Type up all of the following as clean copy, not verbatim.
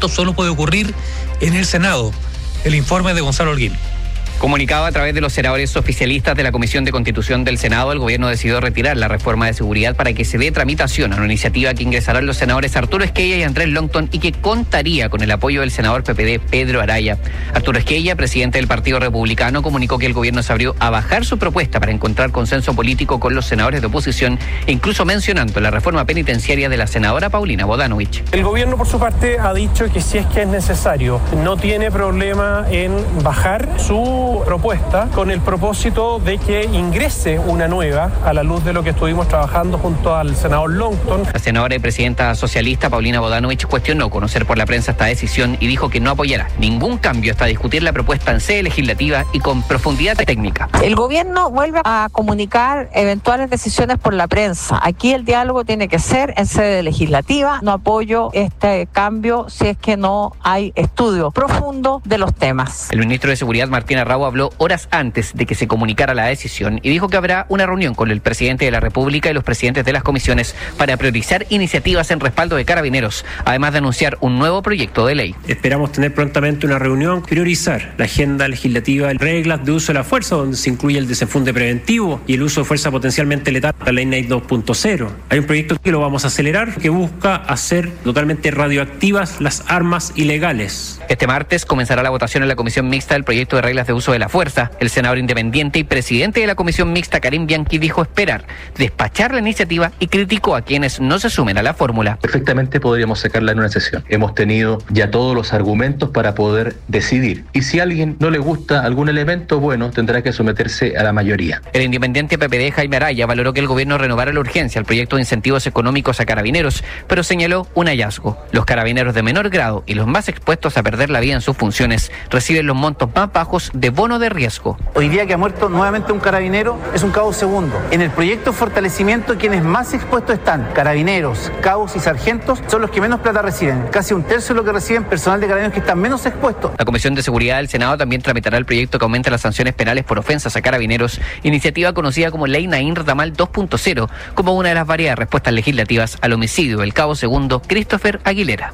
esto solo puede ocurrir en el Senado. El informe de Gonzalo Holguín. Comunicado a través de los senadores oficialistas de la Comisión de Constitución del Senado, el gobierno decidió retirar la reforma de seguridad para que se dé tramitación a una iniciativa que ingresarán los senadores Arturo Esquella y Andrés Longton y que contaría con el apoyo del senador PPD Pedro Araya. Arturo Esquella, presidente del Partido Republicano, comunicó que el gobierno se abrió a bajar su propuesta para encontrar consenso político con los senadores de oposición, incluso mencionando la reforma penitenciaria de la senadora Paulina Bodanovich. El gobierno, por su parte, ha dicho que si es que es necesario, no tiene problema en bajar su propuesta con el propósito de que ingrese una nueva a la luz de lo que estuvimos trabajando junto al senador Longton. La senadora y presidenta socialista Paulina Bodanovich cuestionó conocer por la prensa esta decisión y dijo que no apoyará ningún cambio hasta discutir la propuesta en sede legislativa y con profundidad técnica. El gobierno vuelve a comunicar eventuales decisiones por la prensa. Aquí el diálogo tiene que ser en sede legislativa. No apoyo este cambio si es que no hay estudio profundo de los temas. El ministro de Seguridad, Martín Arrau, habló horas antes de que se comunicara la decisión y dijo que habrá una reunión con el presidente de la República y los presidentes de las comisiones para priorizar iniciativas en respaldo de Carabineros, además de anunciar un nuevo proyecto de ley. Esperamos tener prontamente una reunión, priorizar la agenda legislativa, reglas de uso de la fuerza, donde se incluye el desenfunde preventivo y el uso de fuerza potencialmente letal, la ley NAID 2.0. Hay un proyecto que lo vamos a acelerar, que busca hacer totalmente radioactivas las armas ilegales. Este martes comenzará la votación en la Comisión Mixta del proyecto de reglas de uso de la fuerza. El senador independiente y presidente de la Comisión Mixta, Karim Bianchi, dijo esperar despachar la iniciativa y criticó a quienes no se sumen a la fórmula. Perfectamente podríamos sacarla en una sesión. Hemos tenido ya todos los argumentos para poder decidir. Y si a alguien no le gusta algún elemento, bueno, tendrá que someterse a la mayoría. El independiente PPD, Jaime Araya, valoró que el gobierno renovara la urgencia al proyecto de incentivos económicos a Carabineros, pero señaló un hallazgo. Los carabineros de menor grado y los más expuestos a perder la vida en sus funciones reciben los montos más bajos de bono de riesgo. Hoy día que ha muerto nuevamente un carabinero es un cabo segundo. En el proyecto de fortalecimiento, quienes más expuestos están, carabineros, cabos y sargentos, son los que menos plata reciben. Casi un tercio de lo que reciben personal de carabineros que están menos expuestos. La Comisión de Seguridad del Senado también tramitará el proyecto que aumenta las sanciones penales por ofensas a carabineros, iniciativa conocida como Ley Naín Retamal 2.0, como una de las varias respuestas legislativas al homicidio del cabo segundo Christopher Aguilera.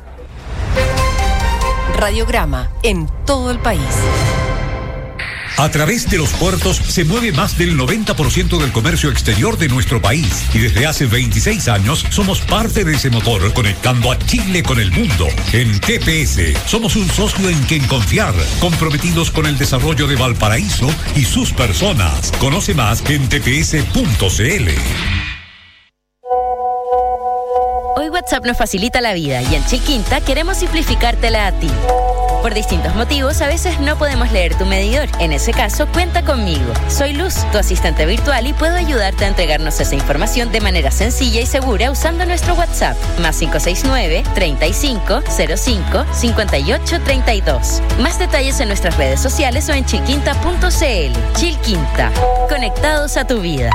Radiograma en todo el país. A través de los puertos se mueve más del 90% del comercio exterior de nuestro país y desde hace 26 años somos parte de ese motor conectando a Chile con el mundo. En TPS somos un socio en quien confiar, comprometidos con el desarrollo de Valparaíso y sus personas. Conoce más en tps.cl. Hoy WhatsApp nos facilita la vida y en Chilquinta queremos simplificártela a ti. Por distintos motivos, a veces no podemos leer tu medidor. En ese caso, cuenta conmigo. Soy Luz, tu asistente virtual, y puedo ayudarte a entregarnos esa información de manera sencilla y segura usando nuestro WhatsApp. Más 569-3505-5832. Más detalles en nuestras redes sociales o en chilquinta.cl. Chilquinta. Conectados a tu vida.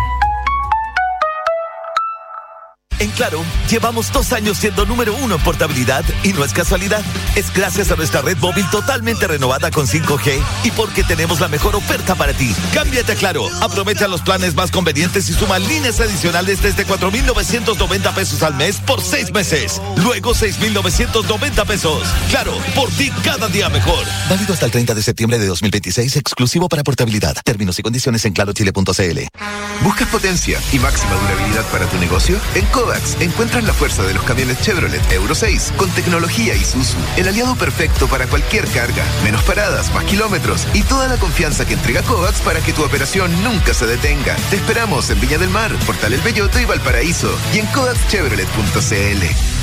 En Claro, llevamos 2 años siendo número 1 en portabilidad y no es casualidad. Es gracias a nuestra red móvil totalmente renovada con 5G y porque tenemos la mejor oferta para ti. Cámbiate a Claro, aprovecha los planes más convenientes y suma líneas adicionales desde 4,990 pesos al mes por 6 meses. Luego 6,990 pesos. Claro, por ti cada día mejor. Válido hasta el 30 de septiembre de 2026, exclusivo para portabilidad. Términos y condiciones en clarochile.cl. ¿Buscas potencia y máxima durabilidad para tu negocio? En Kovacs encuentras la fuerza de los camiones Chevrolet Euro 6 con tecnología Isuzu, el aliado perfecto para cualquier carga, menos paradas, más kilómetros y toda la confianza que entrega Kovacs para que tu operación nunca se detenga. Te esperamos en Viña del Mar, Portal El Belloto y Valparaíso y en kovacs.chevrolet.cl.